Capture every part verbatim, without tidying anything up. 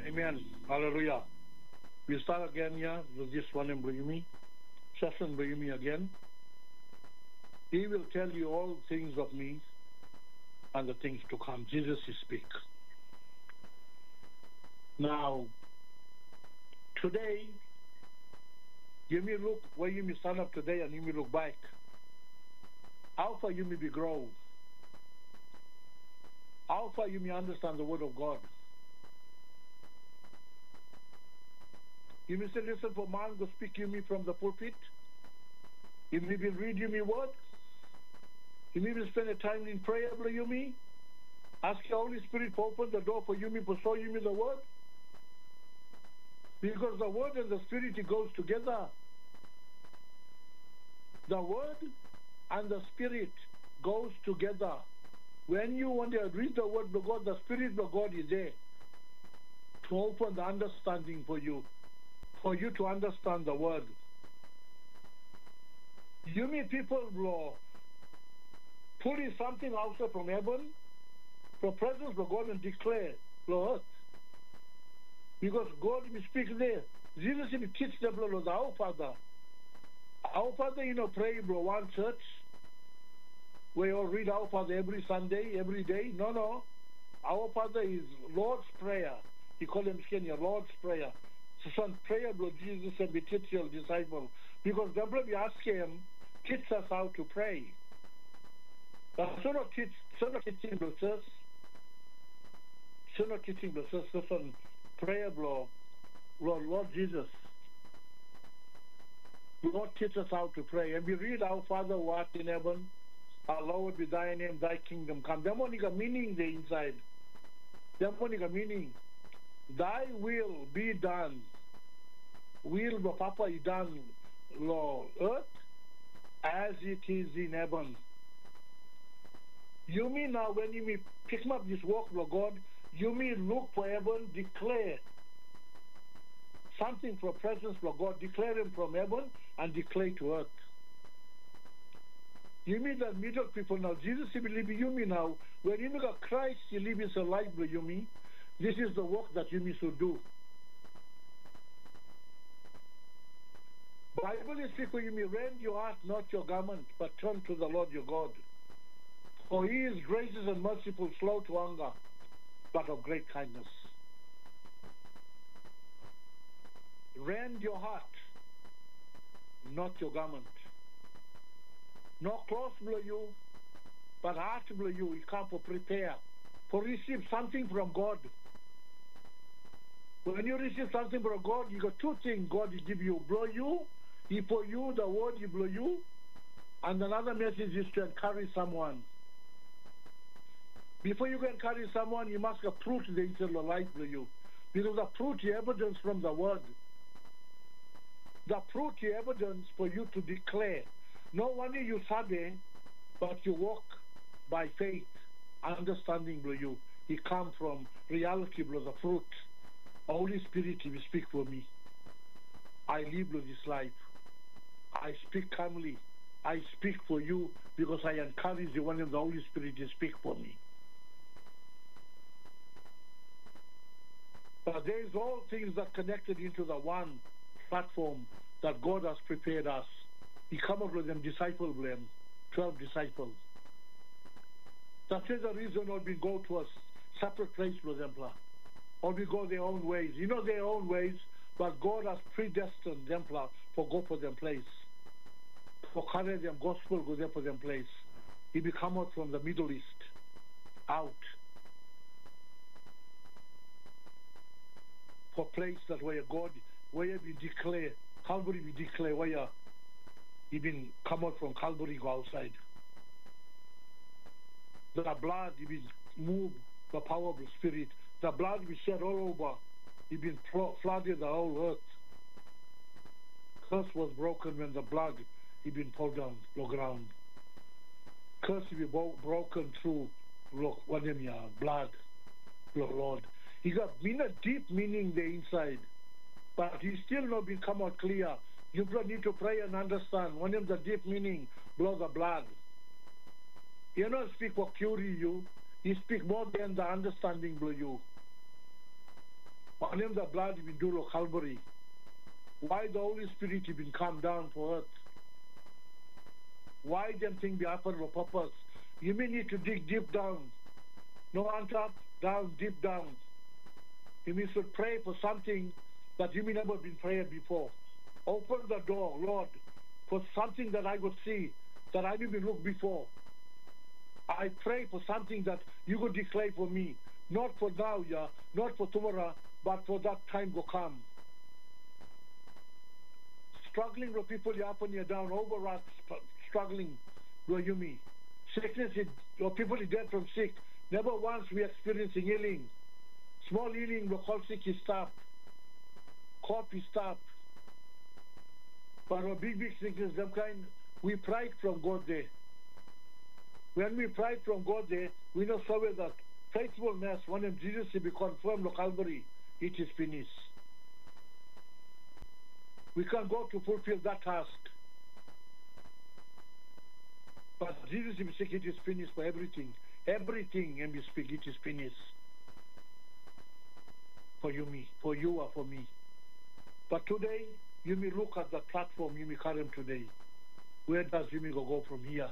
Amen. Hallelujah. We start again here with this one in Brahimi. Session Brahimi again. He will tell you all things of me and the things to come. Jesus is speak. Now, today, you may look where you may stand up today and you may look back. How far you may be grown. How far you may understand the word of God. You may say, listen, for man go speak you me from the pulpit. You may be read you me word. You may be spend a time in prayer, you me. Ask the Holy Spirit to open the door for you me, to show you me the word. Because the word and the spirit, it goes together. The word and the spirit goes together. When you want to read the word of God, the spirit of God is there to open the understanding for you, for you to understand the word. You mean people will pulling something outside from heaven, from presence of God, and declare the earth. Because God will speak there. Jesus will teach them, Lord, our Father. Our Father, you know, pray, bro, one church. We all read our Father every Sunday, every day. No, no. Our Father is Lord's Prayer. He called him Kenya, Lord's Prayer. So some prayer, bro, Jesus said, we teach your disciple. Because the we ask him, teach us how to pray. But so not teach, so not teaching the church. So not teaching the church. So some prayer, bro, Lord, Lord Jesus. Lord, teach us how to pray. And we read our Father who art in heaven, hallowed be thy name, thy kingdom come. There only got meaning there inside. There only got meaning. Thy will be done. Will of Papa is done, Lord, earth as it is in heaven. You mean now when you mean pick up this work of God, you mean look for heaven, declare something from presence of God, declare him from heaven and declare to earth. You mean that middle people now, Jesus will live you mean now, when you look at Christ, you live his life, you mean, this is the work that you mean should do. Bible is speaking, you mean rend your heart, not your garment, but turn to the Lord your God. For he is gracious and merciful, slow to anger, but of great kindness. Rend your heart, not your garment. No clothes below you, but heart below you. You come for prepare, for receive something from God. When you receive something from God, you got two things God will give you. Blow you, he for you, the word he blow you, and another message is to encourage someone. Before you can carry someone, you must have fruit the eternal life to you. Because the fruit is evidence from the word. The fruit is evidence for you to declare. Not only you sabe, but you walk by faith, understanding to you. He come from reality, bro, the fruit. Holy Spirit will speak for me. I live with this life. I speak calmly. I speak for you because I encourage the one of the Holy Spirit to speak for me. But there is all things that connected into the one platform that God has prepared us. He come up with them disciple them, twelve disciples. That's the reason why we go to a separate place, for example, or we go their own ways. You know their own ways, but God has predestined them for go for them place. For carry them gospel, go there for them place. He be come out from the Middle East, out. For place that where God, where we declare, Calvary we declare, where he been come out from Calvary, go outside. The blood, he been moved, the power of the Spirit. The blood we shed all over, he been flooded the whole earth. Curse was broken when the blood, he been pulled down the ground. Curse be bo- broken through, look, what name ya, blood, Lord. He got mean a deep meaning there inside, but he still not been come out clear. You need to pray and understand. One of the deep meaning, blow the blood. You don't speak for curing you. He speak more than the understanding blow you. On him the blood been do Calvary. Why the Holy Spirit been come down for earth? Why them thing be happen for purpose? You may need to dig deep down. No on top, down, deep down. You may should pray for something that you may never been prayed before. Open the door, Lord, for something that I would see, that I didn't look before. I pray for something that you could declare for me, not for now, yeah, not for tomorrow, but for that time will come. Struggling with people you up and you down, overwrought, struggling with you me. Sickness, is, or people are dead from sick. Never once we experiencing healing. Small healing, we call sick is stop. Cough is stop. But our big, big sickness, them kind, we pride from God there. When we pride from God there, we know somewhere that faithfulness, when Jesus will be confirmed to Calvary, it is finished. We can't go to fulfill that task. But Jesus will say it is finished for everything. Everything, and we speak, it is finished. For you, me. For you or for me. But today, you may look at the platform you may carry today. Where does you may go, go from here?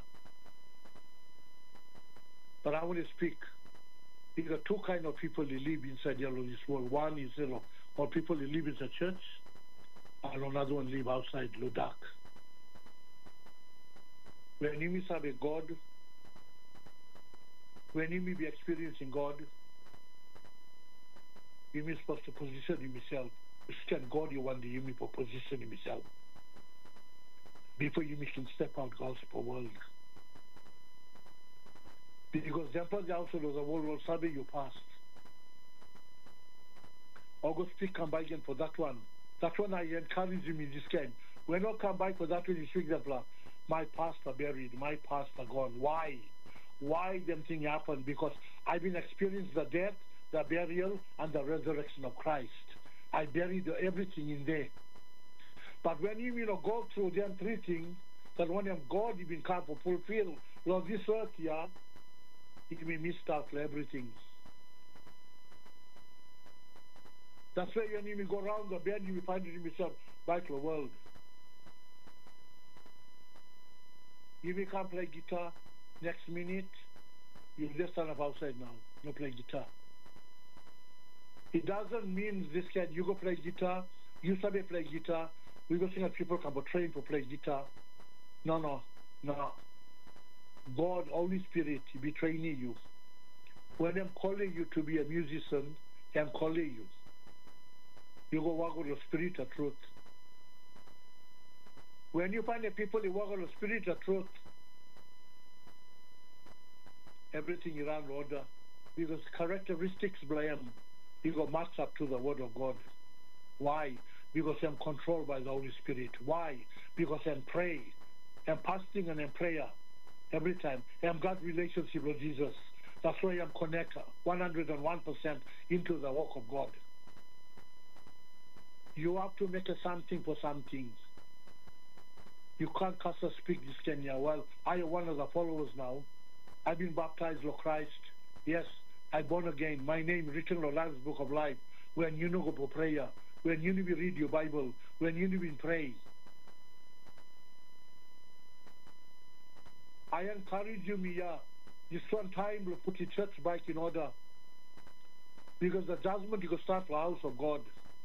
But I want to speak. There are two kind of people who live inside this world. One is, you know, or people who live in the church, and another one live outside Ludak. When you may have a God, when you may be experiencing God, you may supposed to position himself. Stand God, you want the you may position himself before you may can step out gospel world. Because example also was a world will survey you past. August speak come by again for that one. That one I encourage him in this game. When I come by for that one, you speak the blood. My pastor buried, my pastor gone. Why? Why them thing happened? Because I've been experiencing the death, the burial, and the resurrection of Christ. I buried everything in there. But when you, you know, go through them three things, that when them God you been come to fulfill, Lord, this earth, yeah, it may miss out for everything. That's why when you go around the bend, you will find it in yourself, back to the world. You may come play guitar, next minute, you just stand up outside now, you play guitar. It doesn't mean this kid, you go play guitar, you study play guitar, we go sing at people come train to play guitar. No, no, no. God, Holy Spirit, be training you. When I'm calling you to be a musician, I'm calling you. You go walk with the spirit of truth. When you find the people who walk with the spirit of truth, everything around order. Because characteristics blame. You go match up to the word of God. Why? Because I'm controlled by the Holy Spirit. Why? Because I'm praying. I'm fasting and I'm prayer. Every time. I'm got relationship with Jesus. That's why I'm connected one hundred one percent into the work of God. You have to make a something for some things. You can't cast a speak this Kenya. Well, I am one of the followers now. I've been baptized with Christ. Yes, I'm born again. My name written in the Lamb's Book of Life. When you know go for prayer, when you need to read your Bible, when you need to pray. I encourage you, Mia, this one time we'll put your church back in order. Because the judgment you can start for the house of God.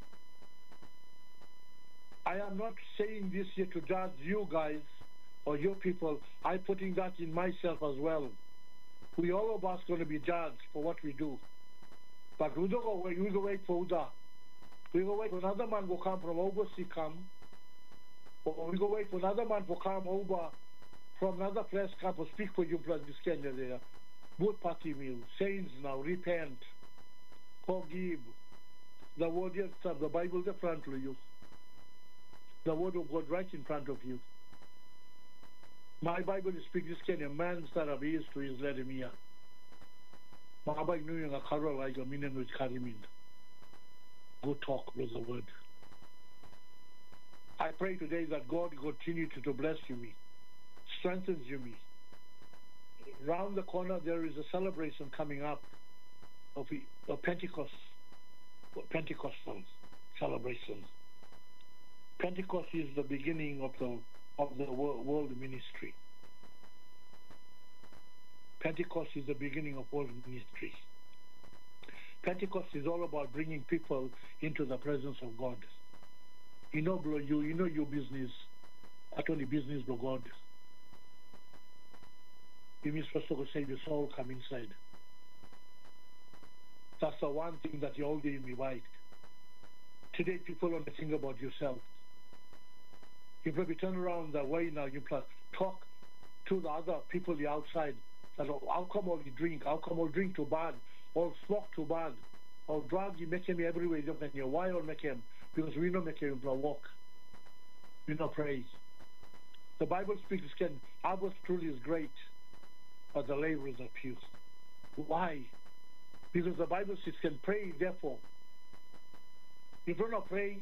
I am not saying this here to judge you guys or your people. I'm putting that in myself as well. We all of us going to be judged for what we do. But we don't go wait, we go wait for Uda. We go wait for another man will come from overseas come. Or we go wait for another man will come over from another place come to speak for you plus this Kenya there. Both party meal. Saints now, repent. Forgive. The word of the Bible is in front of you. The word of God right in front of you. My Bible speaks this Kenya, man started is to his ledemia. My Bible knew a carol like a minute with Karimin. Go talk with the word. I pray today that God continue to, to bless you, me, strengthens you, me. Round the corner, there is a celebration coming up of, of Pentecost. Pentecostal celebrations. Pentecost is the beginning of the of the world ministry. Pentecost is the beginning of world ministry. Pentecost is all about bringing people into the presence of God. You know, bro, you you know your business, actually business, bro, God. You mean supposed to say the soul come inside. That's the one thing that you all did me right. Today, people don't think about yourself. You probably turn around the way now, you talk to the other people the outside. That, oh, how come all you drink? How come all drink too bad? All smoke too bad? All drug you make him everywhere. You don't know why all make him? Because we don't make him walk. We don't pray. The Bible speaks, can harvest truly is great, but the laborers are few. Why? Because the Bible says, can pray, therefore. If you don't pray,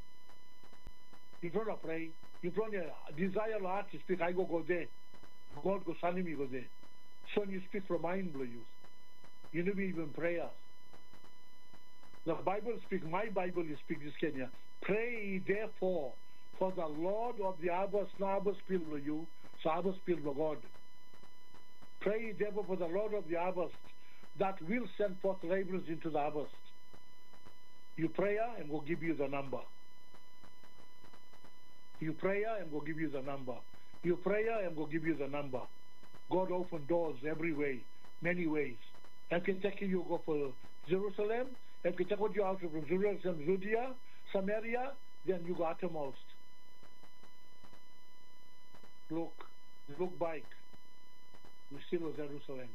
if you don't pray, if you don't desire the heart to speak, I go go there. God go send me go there. So you speak from mind, blow you. You never even prayer. The Bible speak, my Bible is speak this Kenya. Pray therefore for the Lord of the harvest, no harvest people you, so harvest people God. Pray therefore for the Lord of the harvest that will send forth laborers into the harvest. You prayer and we'll give you the number. You prayer and we'll give you the number. You prayer and we'll give you the number. God open doors every way, many ways. And can take you go for Jerusalem, and can take you out from Jerusalem, Judea, Samaria, then you go uttermost. Look, look back. We still are Jerusalem.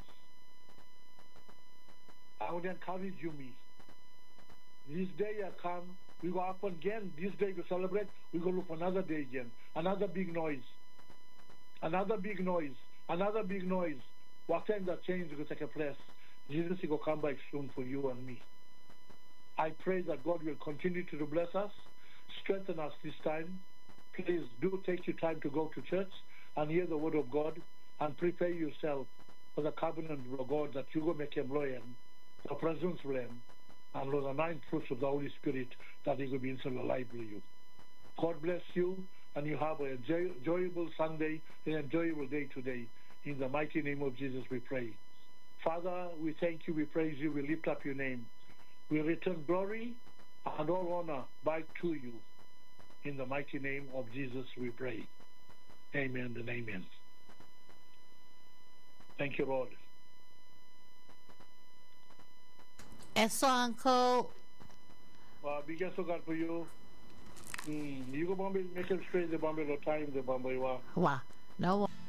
I would encourage you, me. This day I come, we go up again. This day to celebrate, we go look for another day again. Another big noise. Another big noise. Another big noise. What time that change will take a place? Jesus will come back soon for you and me. I pray that God will continue to bless us, strengthen us this time. Please do take your time to go to church and hear the word of God and prepare yourself for the covenant of God that you go make him loyal, the presence of him, and the nine fruits of the Holy Spirit that he will be inside the life with you. God bless you, and you have an enjoyable Sunday, an enjoyable day today. In the mighty name of Jesus we pray. Father, we thank you, we praise you, we lift up your name. We return glory and all honor back to you. In the mighty name of Jesus we pray. Amen and amen. Thank you, Lord. And so, Uncle. Well, we get so God for you. Mm, you go Bombay, make him straight the Bombay, no time the Bombay. Wow. No.